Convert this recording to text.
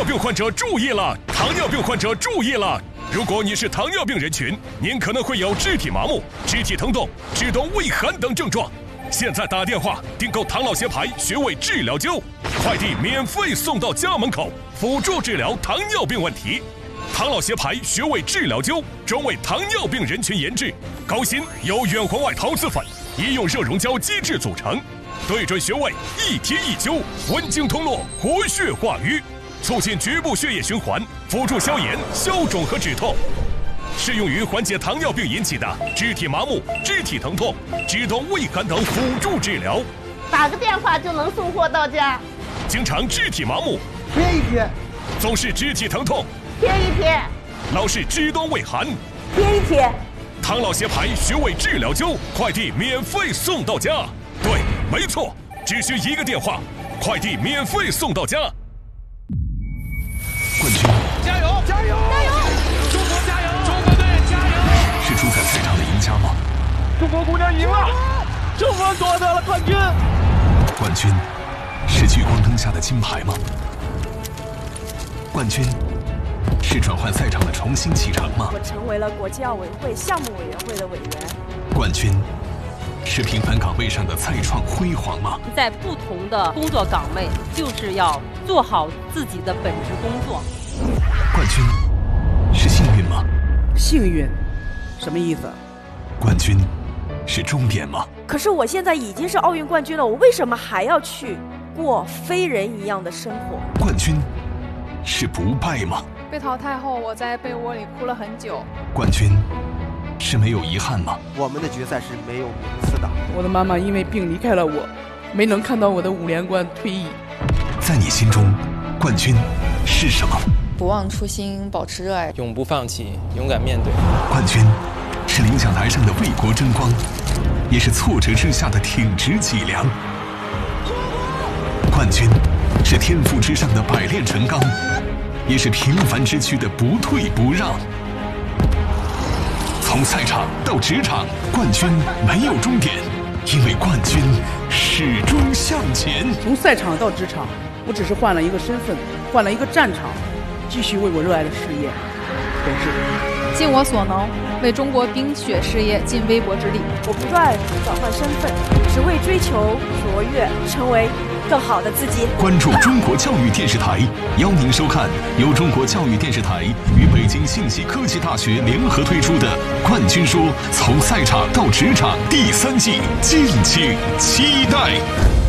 尿病患者注意了！糖尿病患者注意了！如果你是糖尿病人群，您可能会有肢体麻木、肢体疼痛、肢动畏寒等症状。现在打电话订购唐老协牌穴位治疗灸，快递免费送到家门口，辅助治疗糖尿病问题。唐老协牌穴位治疗灸专为糖尿病人群研制，高芯由远红外陶瓷粉、医用热熔胶基质组成，对准穴位一贴一灸，温经通络，活血化瘀，促进局部血液循环，辅助消炎、消肿和止痛。适用于缓解糖尿病引起的肢体麻木、肢体疼痛、肢动畏寒等辅助治疗。 打个电话就能送货到家。 经常肢体麻木， 贴一贴； 总是肢体疼痛， 贴一贴； 老是肢动畏寒， 贴一贴。 唐老协牌穴位治疗灸，快递免费送到家。对，没错，只需一个电话，快递免费送到家。 冠军， 加油！加油！ 加油！ 中国加油！中国队加油！ 是主宰赛场的赢家吗？ 中国姑娘赢了，中国夺得了冠军。 冠军是聚光灯下的金牌吗？冠军是转换赛场的重新启程吗？ 我成为了国际奥委会项目委员会的委员。 冠军是平凡岗位上的再创辉煌吗？ 在不同的工作岗位，就是要做好自己的本职工作。 冠军是幸运吗？ 幸运，什么意思？ 冠军是终点吗？ 可是我现在已经是奥运冠军了，我为什么还要去过非人一样的生活？ 冠军是不败吗？ 被淘汰后，我在被窝里哭了很久。 冠军是没有遗憾吗？ 我们的决赛是没有名次的。 我的妈妈因为病离开了我，没能看到我的5连冠退役。 在你心中，冠军是什么？ 不忘初心，保持热爱， 永不放弃，勇敢面对。 冠军是领奖台上的为国争光，也是挫折之下的挺直脊梁。冠军是天赋之上的百炼成钢，也是平凡之躯的不退不让。从赛场到职场，冠军没有终点，因为冠军始终向前。 从赛场到职场，我只是换了一个身份，换了一个战场，继续为我热爱的事业本质。 尽我所能，为中国冰雪事业尽微薄之力。 我不断转换身份，只为追求卓越，成为更好的自己。 关注中国教育电视台，邀您收看由中国教育电视台与北京信息科技大学联合推出的《冠军说：从赛场到职场》第3季，敬请期待。